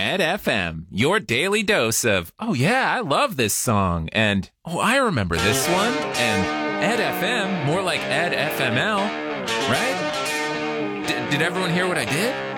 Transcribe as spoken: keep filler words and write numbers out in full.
Ed F M, your daily dose of, oh yeah, I love this song, and oh, I remember this one, and Ed F M, more like Ed F M L, right? D- did everyone hear what I did?